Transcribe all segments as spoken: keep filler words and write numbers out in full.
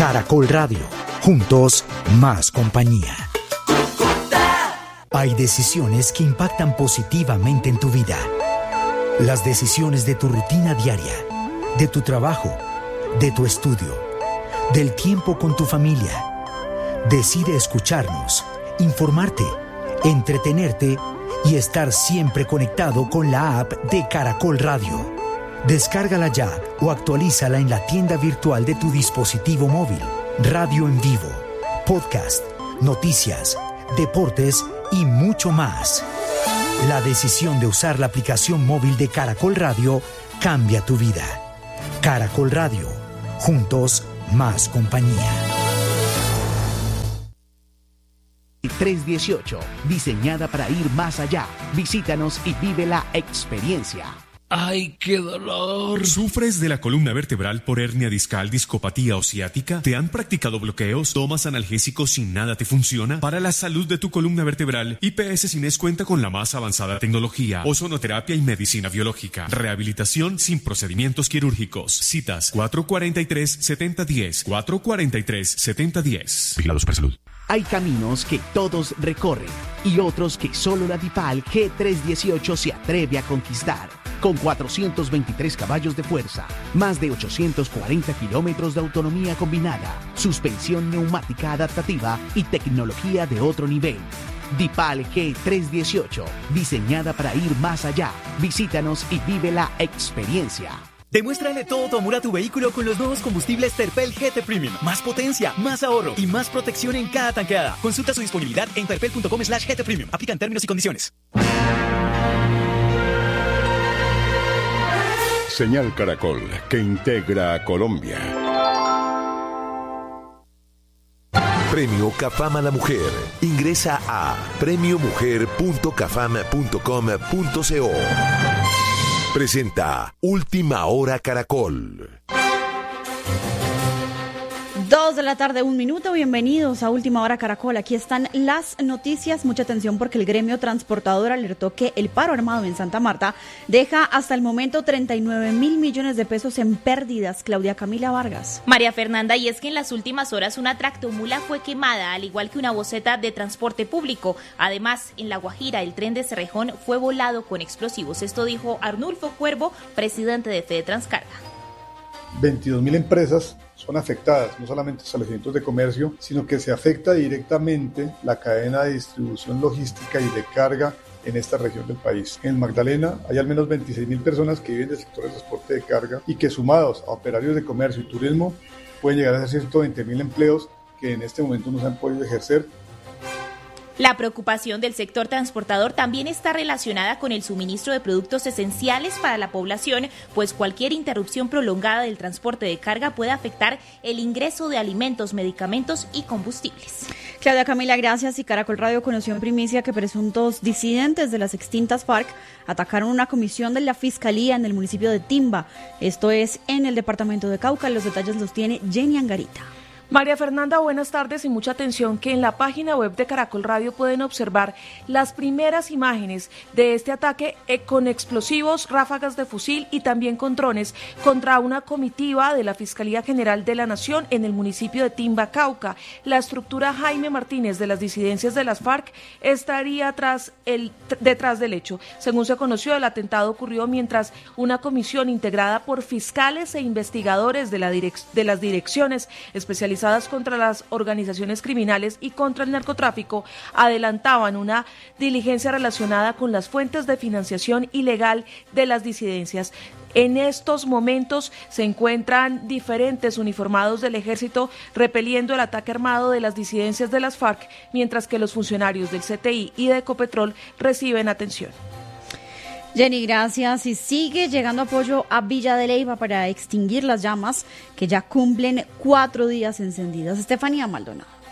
Caracol Radio. Juntos, más compañía. Hay decisiones que impactan positivamente en tu vida. Las decisiones de tu rutina diaria, de tu trabajo, de tu estudio, del tiempo con tu familia. Decide escucharnos, informarte, entretenerte y estar siempre conectado con la app de Caracol Radio. Descárgala ya o actualízala en la tienda virtual de tu dispositivo móvil. Radio en vivo, podcast, noticias, deportes y mucho más. La decisión de usar la aplicación móvil de Caracol Radio cambia tu vida. Caracol Radio. Juntos, más compañía. trescientos dieciocho, diseñada para ir más allá. Visítanos y vive la experiencia. ¡Ay, qué dolor! ¿Sufres de la columna vertebral por hernia discal, discopatía o ciática? ¿Te han practicado bloqueos? ¿Tomas analgésicos y nada te funciona? Para la salud de tu columna vertebral, I P S Cines cuenta con la más avanzada tecnología, ozonoterapia y medicina biológica. Rehabilitación sin procedimientos quirúrgicos. Citas cuatro cuatro tres, siete cero uno cero, cuatro cuatro tres, siete cero uno cero. Vigilados para salud. Hay caminos que todos recorren y otros que solo la DIPAL G trescientos dieciocho se atreve a conquistar. Con cuatrocientos veintitrés caballos de fuerza, más de ochocientos cuarenta kilómetros de autonomía combinada, suspensión neumática adaptativa y tecnología de otro nivel. DIPAL G trescientos dieciocho, diseñada para ir más allá. Visítanos y vive la experiencia. Demuéstrale todo tu amor a tu vehículo con los nuevos combustibles Terpel G T Premium. Más potencia, más ahorro y más protección en cada tanqueada. Consulta su disponibilidad en terpel punto com slash G T Premium. Aplican términos y condiciones. Señal Caracol, que integra a Colombia. Premio Cafam a la Mujer. Ingresa a premio mujer punto cafam punto com punto co. Presenta Última Hora Caracol. Dos de la tarde, un minuto. Bienvenidos a Última Hora Caracol. Aquí están las noticias. Mucha atención porque el gremio transportador alertó que el paro armado en Santa Marta deja hasta el momento treinta y nueve mil millones de pesos en pérdidas. Claudia Camila Vargas. María Fernanda, y es que en las últimas horas una tractomula fue quemada, al igual que una boceta de transporte público. Además, en La Guajira, el tren de Cerrejón fue volado con explosivos. Esto dijo Arnulfo Cuervo, presidente de Fede Transcarga. veintidós mil empresas son afectadas, no solamente establecimientos de comercio, sino que se afecta directamente la cadena de distribución logística y de carga en esta región del país. En Magdalena hay al menos veintiséis mil personas que viven del sector de transporte de carga y que, sumados a operarios de comercio y turismo, pueden llegar a ser ciento veinte mil empleos que en este momento no se han podido ejercer. La preocupación del sector transportador también está relacionada con el suministro de productos esenciales para la población, pues cualquier interrupción prolongada del transporte de carga puede afectar el ingreso de alimentos, medicamentos y combustibles. Claudia Camila, gracias. Y Caracol Radio conoció en primicia que presuntos disidentes de las extintas FARC atacaron una comisión de la Fiscalía en el municipio de Timba. Esto es en el departamento de Cauca. Los detalles los tiene Jenny Angarita. María Fernanda, buenas tardes y mucha atención que en la página web de Caracol Radio pueden observar las primeras imágenes de este ataque eh, con explosivos, ráfagas de fusil y también con drones contra una comitiva de la Fiscalía General de la Nación en el municipio de Timba, Cauca. La estructura Jaime Martínez de las disidencias de las FARC estaría tras el, detrás del hecho. Según se conoció, el atentado ocurrió mientras una comisión integrada por fiscales e investigadores de, la direc- de las direcciones especializadas contra las organizaciones criminales y contra el narcotráfico adelantaban una diligencia relacionada con las fuentes de financiación ilegal de las disidencias. En estos momentos se encuentran diferentes uniformados del ejército repeliendo el ataque armado de las disidencias de las FARC, mientras que los funcionarios del C T I y de Ecopetrol reciben atención. Jenny, gracias. Y sigue llegando apoyo a Villa de Leyva para extinguir las llamas que ya cumplen cuatro días encendidas. Estefanía Maldonado.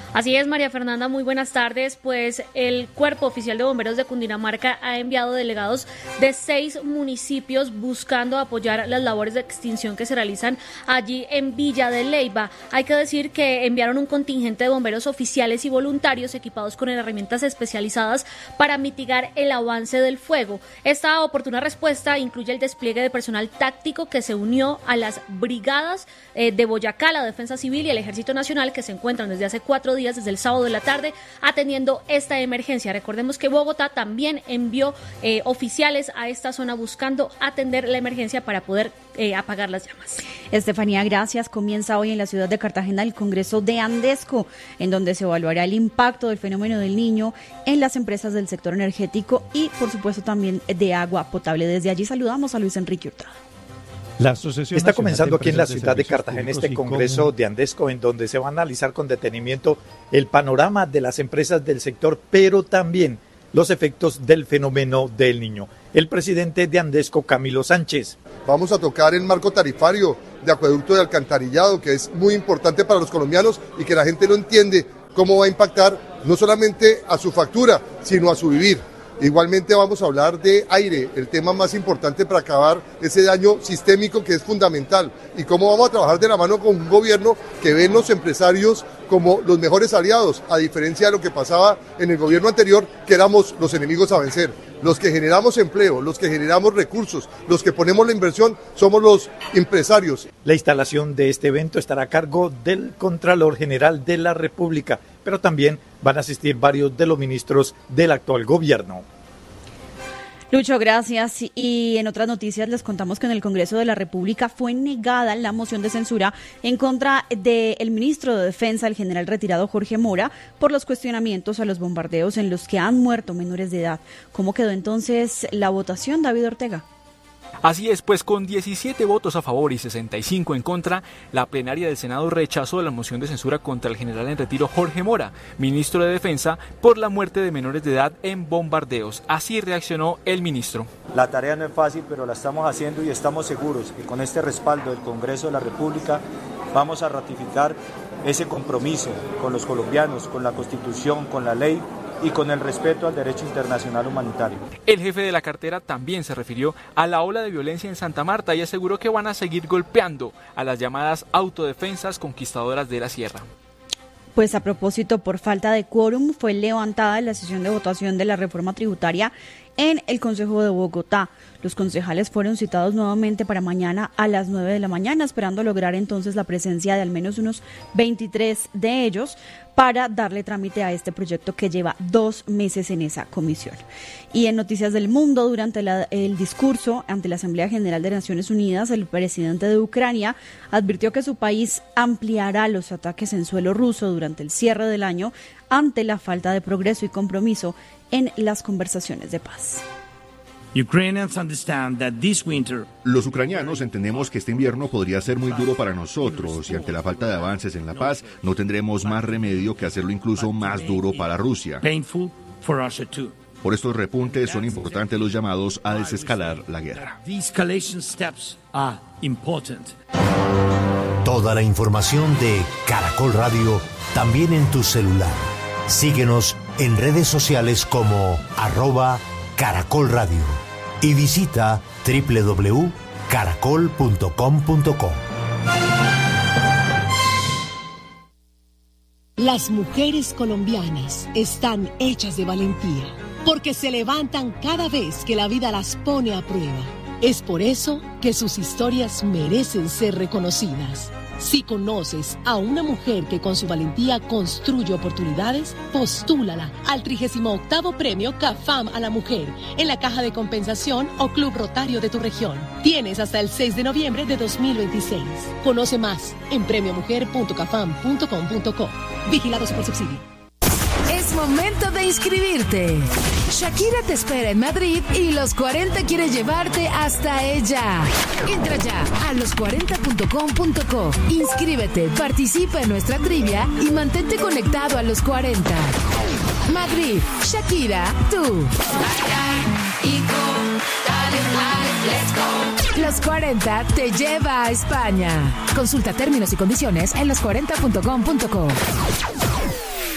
Así es, María Fernanda, muy buenas tardes. Pues el Cuerpo Oficial de Bomberos de Cundinamarca ha enviado delegados de seis municipios buscando apoyar las labores de extinción que se realizan allí en Villa de Leyva. Hay que decir que enviaron un contingente de bomberos oficiales y voluntarios equipados con herramientas especializadas para mitigar el avance del fuego. Esta oportuna respuesta incluye el despliegue de personal táctico que se unió a las brigadas eh, de Boyacá, la Defensa Civil y el Ejército Nacional, que se encuentran desde hace cuatro días desde el sábado de la tarde atendiendo esta emergencia. Recordemos que Bogotá también envió eh, oficiales a esta zona buscando atender la emergencia para poder eh, apagar las llamas. Estefanía, gracias. Comienza hoy en la ciudad de Cartagena el Congreso de Andesco, en donde se evaluará el impacto del fenómeno del Niño en las empresas del sector energético y, por supuesto, también de agua potable. Desde allí saludamos a Luis Enrique Hurtado. La Asociación Está comenzando aquí en la ciudad de Cartagena este Congreso de Andesco, en donde se va a analizar con detenimiento el panorama de las empresas del sector, pero también los efectos del fenómeno del Niño. El presidente de Andesco, Camilo Sánchez. Vamos a tocar el marco tarifario de acueducto de alcantarillado, que es muy importante para los colombianos y que la gente no entiende cómo va a impactar no solamente a su factura, sino a su vivir. Igualmente vamos a hablar de aire, el tema más importante para acabar ese daño sistémico que es fundamental, y cómo vamos a trabajar de la mano con un gobierno que ve en los empresarios como los mejores aliados, a diferencia de lo que pasaba en el gobierno anterior, que éramos los enemigos a vencer. Los que generamos empleo, los que generamos recursos, los que ponemos la inversión, somos los empresarios. La instalación de este evento estará a cargo del Contralor General de la República, pero también van a asistir varios de los ministros del actual gobierno. Lucho, gracias. Y en otras noticias les contamos que en el Congreso de la República fue negada la moción de censura en contra del ministro de Defensa, el general retirado Jorge Mora, por los cuestionamientos a los bombardeos en los que han muerto menores de edad. ¿Cómo quedó entonces la votación, David Ortega? Así es, pues con diecisiete votos a favor y sesenta y cinco en contra, la plenaria del Senado rechazó la moción de censura contra el general en retiro Jorge Mora, ministro de Defensa, por la muerte de menores de edad en bombardeos. Así reaccionó el ministro. La tarea no es fácil, pero la estamos haciendo y estamos seguros que con este respaldo del Congreso de la República vamos a ratificar ese compromiso con los colombianos, con la Constitución, con la ley y con el respeto al derecho internacional humanitario. El jefe de la cartera también se refirió a la ola de violencia en Santa Marta y aseguró que van a seguir golpeando a las llamadas autodefensas conquistadoras de la sierra. Pues a propósito, por falta de quórum, fue levantada la sesión de votación de la reforma tributaria en el Consejo de Bogotá. Los concejales fueron citados nuevamente para mañana a las nueve de la mañana, esperando lograr entonces la presencia de al menos unos veintitrés de ellos para darle trámite a este proyecto que lleva dos meses en esa comisión. Y en Noticias del Mundo, durante la, el discurso ante la Asamblea General de Naciones Unidas, el presidente de Ucrania advirtió que su país ampliará los ataques en suelo ruso durante el cierre del año ante la falta de progreso y compromiso en las conversaciones de paz. Los ucranianos entendemos que este invierno podría ser muy duro para nosotros y ante la falta de avances en la paz no tendremos más remedio que hacerlo incluso más duro para Rusia. Por estos repuntes son importantes los llamados a desescalar la guerra. Toda la información de Caracol Radio también en tu celular. Síguenos en redes sociales como arroba Caracol Radio y visita doble u doble u doble u punto caracol punto com punto co. Las mujeres colombianas están hechas de valentía, porque se levantan cada vez que la vida las pone a prueba. Es por eso que sus historias merecen ser reconocidas. Si conoces a una mujer que con su valentía construye oportunidades, postúlala al trigésimo octavo Premio CAFAM a la Mujer en la Caja de Compensación o Club Rotario de tu región. Tienes hasta el seis de noviembre de dos mil veintiséis. Conoce más en premio mujer punto cafam punto com punto co. Vigilados por Subsidio. Es momento de inscribirte. Shakira te espera en Madrid y Los cuarenta quiere llevarte hasta ella. Entra ya a los cuarenta punto com punto co. Inscríbete, participa en nuestra trivia y mantente conectado a Los cuarenta. Madrid, Shakira, tú. Los cuarenta te lleva a España. Consulta términos y condiciones en los cuarenta punto com punto co.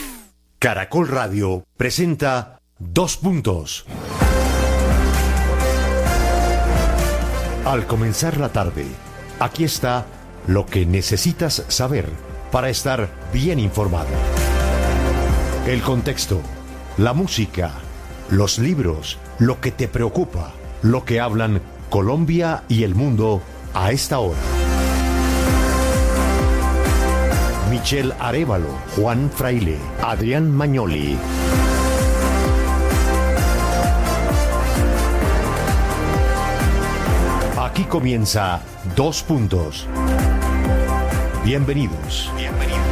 Caracol Radio presenta Dos Puntos. Al comenzar la tarde, aquí está lo que necesitas saber para estar bien informado. El contexto, la música, los libros, lo que te preocupa, lo que hablan Colombia y el mundo a esta hora. Michelle Arévalo, Juan Fraile, Adrián Magnoli. Aquí comienza Dos Puntos. Bienvenidos. Bienvenidos.